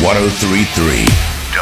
103.3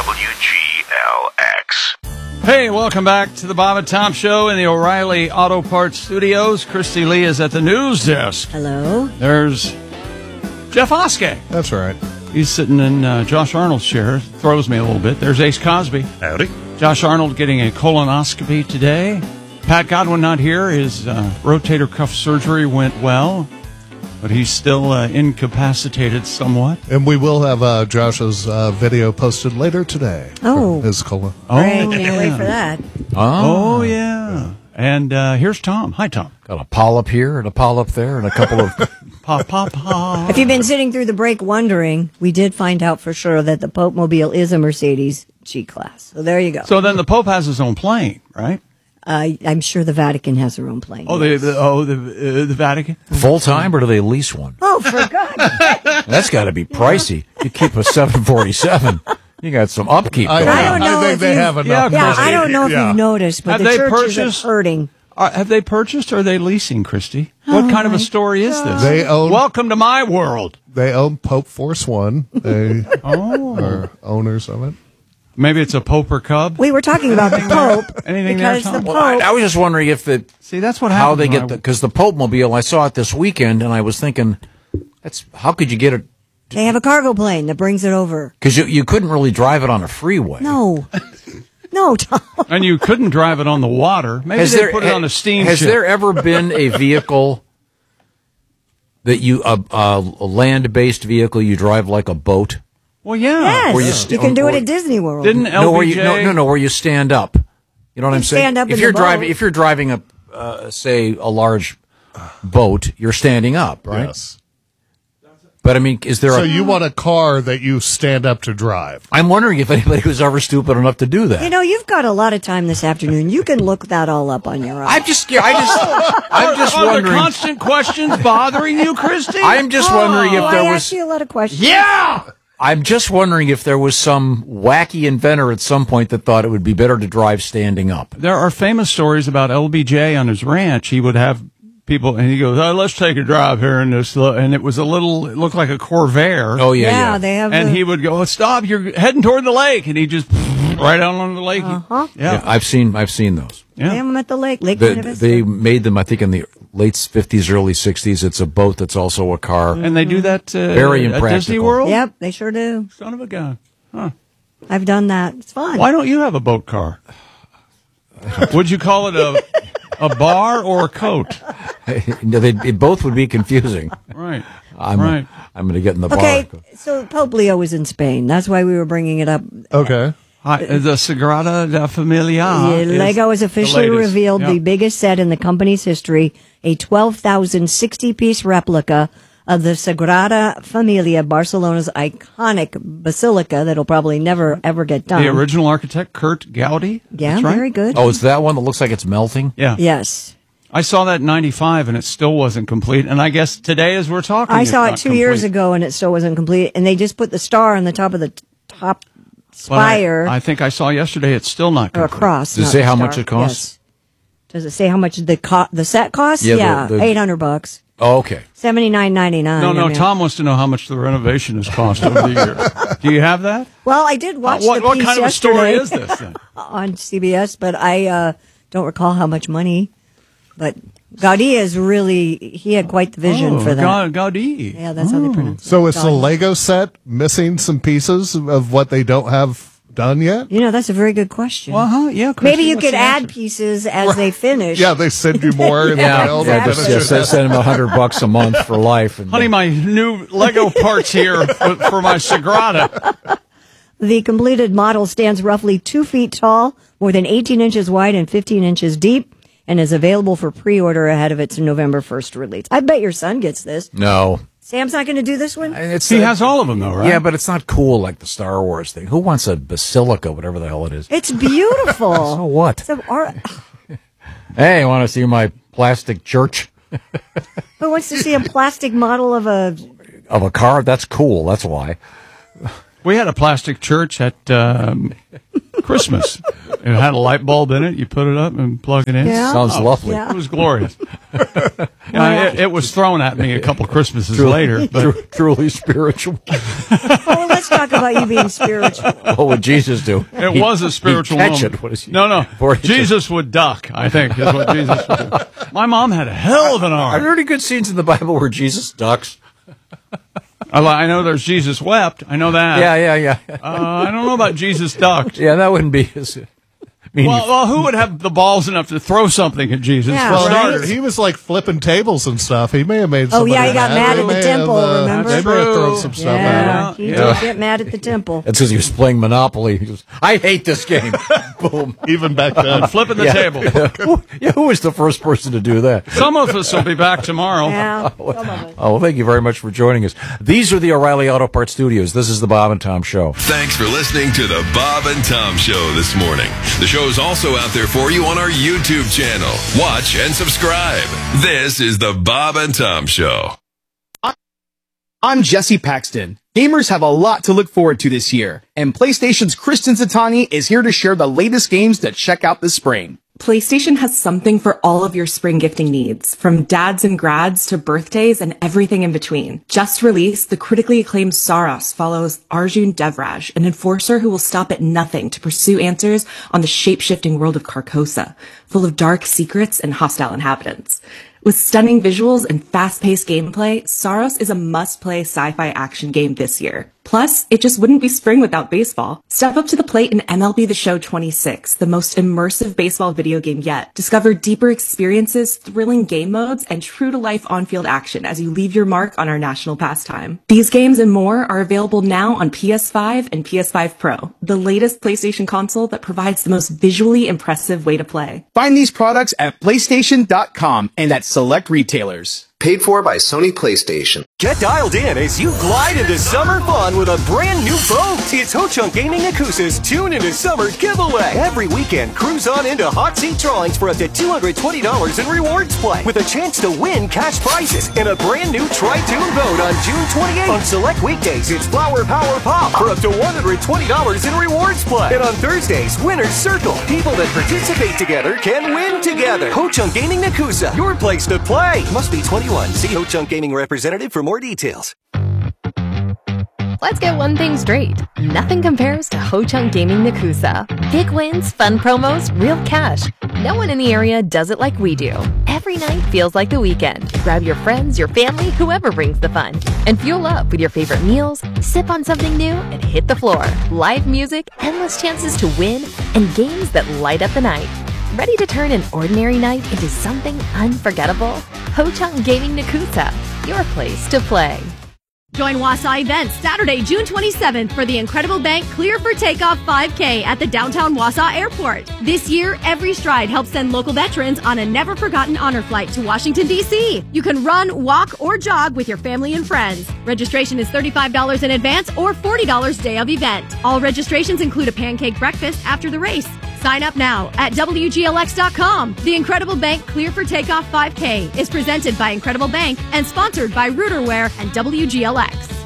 WGLX. Hey, welcome back to the Bob and Tom Show in the O'Reilly Auto Parts Studios. Christy Lee is at the news desk. Hello. There's Jeff Oskey. That's right. He's sitting in Josh Arnold's chair. Throws me a little bit. There's Ace Cosby. Howdy. Josh Arnold getting a colonoscopy today. Pat Godwin not here. His rotator cuff surgery went well, but he's still incapacitated somewhat. And we will have Josh's video posted later today. Oh. His colon. Great. Can't wait for that. Oh, yeah. And here's Tom. Hi, Tom. Got a polyp here and a polyp there and a couple of... Pop, pop, pop. If you've been sitting through the break wondering, we did find out for sure that the Pope Mobile is a Mercedes G-Class. So there you go. So then the Pope has his own plane, right? I'm sure the Vatican has their own plane. Oh, yes. the Vatican? Full-time, or do they lease one? Oh, for God's sake. That's got to be pricey. You keep a 747. You got some upkeep. I don't know think if they you- have enough. Yeah, money. I don't know if Yeah. you've noticed, but Have the they churches purchased- are hurting. Have they purchased or are they leasing, Christy? What kind of a story is this? They own- Welcome to my world. They own Pope Force One. They are owners of it. Maybe it's a Pope or Cub. We were talking about the Pope Anything there, because the Tom? Pope. Well, I was just wondering if the See, that's what how happens. they when get the because the Pope Mobile. I saw it this weekend, and I was thinking, that's how could you get it? They have a cargo plane that brings it over. Because you couldn't really drive it on a freeway. No. No, Tom. And you couldn't drive it on the water. Maybe they put it on a steam Has ship. there ever been a vehicle that you a land-based vehicle you drive like a boat? Well, yeah. Yes. Where you You, st- can do or- it at Disney World. Didn't No, where LBJ? where you stand up. You know what I'm saying? stand up if in you're the driving, boat. if you're driving say a large boat, you're standing up, right? Yes. But I mean, is there? So you want a car that you stand up to drive? I'm wondering if anybody was ever stupid enough to do that. You know, you've got a lot of time this afternoon. You can look that all up on your own. I'm just Are wondering. the constant questions bothering you, Christy? I'm just wondering if I there asked was. you a lot of questions. Yeah! I'm just wondering if there was some wacky inventor at some point that thought it would be better to drive standing up. There are famous stories about LBJ on his ranch. He would have people, and he goes, let's take a drive here in this, and it was it looked like a Corvair. Oh yeah, Yeah, yeah. they have. And he would go, stop, you're heading toward the lake. And he just, right out on the lake. Uh-huh. Yeah, I've seen those. They have Yeah. them at the lake. Lake Buena Vista. They made them, I think, in the late 50s, early 60s. It's a boat that's also a car. And they do that Very at Disney impractical. World? Yep, they sure do. Son of a gun. I've done that. It's fun. Why don't you have a boat car? Would you call it a bar or a coat? No, they both would be confusing. Right. I'm Right. I'm going to get in the Okay, bar. so Pope Leo was in Spain. That's why we were bringing it up. Okay. Hi, the Sagrada de Familia. Lego has officially the latest. revealed Yeah. the biggest set in the company's history, a 12,060-piece replica of the Sagrada Familia, Barcelona's iconic basilica that'll probably never, ever get done. The original architect, Kurt Gaudi. Yeah, That's right. very good. Oh, it's that one that looks like it's melting? Yeah. Yes. I saw that in 95 and it still wasn't complete. And I guess today as we're talking, I it's saw it not 2 years complete. ago and it still wasn't complete. And they just put the star on the top of the top But spire I think I saw yesterday it's still not or a complete. cross. Does it not say the how star. much it costs? Yes. Does it say how much the set costs? Yeah, the- $800. Oh, okay. $79.99. No, Tom wants to know how much the renovation has cost over the years. Do you have that? Well, I did watch What the piece kind of a story yesterday is this then? on CBS, but I don't recall how much money. But Gaudi he had quite the vision for that. Gaudi. Yeah, that's how they pronounce it. So it's the Gaudi. Lego set missing some pieces of what they don't have done yet? You know, that's a very good question. Yeah. Christy, Maybe you what's could the add answer? pieces as they finish. Yeah, they send you more in the Yeah, mail. yeah, than just, it should. send them $100 a month for life. And, Honey, my new Lego parts here for my Sagrada. The completed model stands roughly 2 feet tall, more than 18 inches wide and 15 inches deep, and is available for pre-order ahead of its November 1st release. I bet your son gets this. No. Sam's not going to do this one? It's, He has all of them though, right? Yeah, but it's not cool like the Star Wars thing. Who wants a basilica, whatever the hell it is? It's beautiful. So what? So, Hey, want to see my plastic church who wants to see a plastic model of a... of a car? That's cool. That's why. We had a plastic church at Christmas. It had a light bulb in it. You put it up and plug it in. Yeah. Sounds lovely. Yeah. It was glorious. It was thrown at me a couple Christmases later. But Truly spiritual. Oh, let's talk about you being spiritual. What would Jesus do? It was a spiritual he'd catch moment. it. What is he? No. Or he Jesus would duck, I think, is what Jesus would do. My mom had a hell of an Are arm. there any good scenes in the Bible where Jesus ducks? I know there's Jesus wept. I know that. Yeah. I don't know about Jesus ducked. Yeah, that wouldn't be as... Well, who would have the balls enough to throw something at Jesus? Yeah, for Well, starters? he was like flipping tables and stuff. He may have made. Oh, yeah, he got somebody mad at the They may temple, have, remember? They may have thrown some stuff at Yeah, him. he did get mad at the temple. That's because he was playing Monopoly. He goes, I hate this game. Boom. Even back then. Flipping the table. Who was the first person to do that? Some of us will be back tomorrow. Yeah, some of us. Oh, well, thank you very much for joining us. These are the O'Reilly Auto Parts Studios. This is the Bob and Tom Show. Thanks for listening to the Bob and Tom Show this morning. The show is also out there for you on our YouTube channel. Watch and subscribe. This is the Bob and Tom Show. I'm Jesse Paxton. Gamers have a lot to look forward to this year, and PlayStation's Kristen Zatani is here to share the latest games to check out this spring. PlayStation has something for all of your spring gifting needs, from dads and grads to birthdays and everything in between. Just released, the critically acclaimed Saros follows Arjun Devraj, an enforcer who will stop at nothing to pursue answers on the shape-shifting world of Carcosa, full of dark secrets and hostile inhabitants. With stunning visuals and fast-paced gameplay, Saros is a must-play sci-fi action game this year. Plus, it just wouldn't be spring without baseball. Step up to the plate in MLB The Show 26, the most immersive baseball video game yet. Discover deeper experiences, thrilling game modes, and true-to-life on-field action as you leave your mark on our national pastime. These games and more are available now on PS5 and PS5 Pro, the latest PlayStation console that provides the most visually impressive way to play. Find these products at PlayStation.com and at select retailers. Paid for by Sony PlayStation. Get dialed in as you glide into summer fun with a brand new boat. It's Ho Chunk Gaming Nakusa's Tune into Summer giveaway. Every weekend, cruise on into hot seat drawings for up to $220 in rewards play with a chance to win cash prizes in a brand new Tri-Tune boat on June 28th. On select weekdays, it's Flower Power Pop for up to $120 in rewards play. And on Thursdays, Winner's Circle. People that participate together can win together. Ho Chunk Gaming Nakusa, your place to play. Must be 21. See Ho Chunk Gaming representative for more details. Let's get one thing straight. Nothing compares to Ho Chunk Gaming Nakusa. Big wins, fun promos, real cash. No one in the area does it like we do. Every night feels like the weekend. Grab your friends, your family, whoever brings the fun. And fuel up with your favorite meals, sip on something new, and hit the floor. Live music, endless chances to win, and games that light up the night. Ready to turn an ordinary night into something unforgettable? Ho Chunk Gaming Nakusa, your place to play. Join Wausau Events Saturday, June 27th for the Incredible Bank Clear for Takeoff 5K at the downtown Wausau Airport. This year, every stride helps send local veterans on a never-forgotten honor flight to Washington, D.C. You can run, walk, or jog with your family and friends. Registration is $35 in advance or $40 day of event. All registrations include a pancake breakfast after the race. Sign up now at WGLX.com. The Incredible Bank Clear for Takeoff 5K is presented by Incredible Bank and sponsored by Rooterware and WGLX.